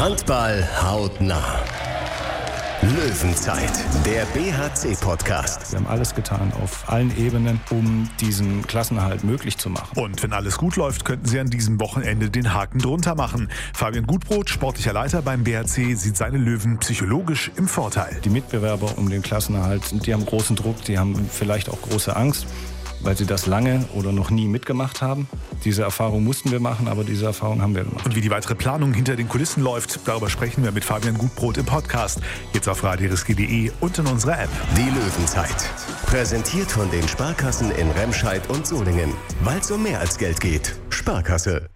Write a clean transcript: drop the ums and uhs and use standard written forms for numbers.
Handball hautnah. Löwenzeit, der BHC-Podcast. Wir haben alles getan auf allen Ebenen, um diesen Klassenerhalt möglich zu machen. Und wenn alles gut läuft, könnten sie an diesem Wochenende den Haken drunter machen. Fabian Gutbrot, sportlicher Leiter beim BHC, sieht seine Löwen psychologisch im Vorteil. Die Mitbewerber um den Klassenerhalt, die haben großen Druck, die haben vielleicht auch große Angst, weil sie das lange oder noch nie mitgemacht haben. Diese Erfahrung mussten wir machen, aber diese Erfahrung haben wir gemacht. Und wie die weitere Planung hinter den Kulissen läuft, darüber sprechen wir mit Fabian Gutbrot im Podcast. Jetzt auf radiorisky.de und in unserer App. Die Löwenzeit. Präsentiert von den Sparkassen in Remscheid und Solingen. Weil es um mehr als Geld geht. Sparkasse.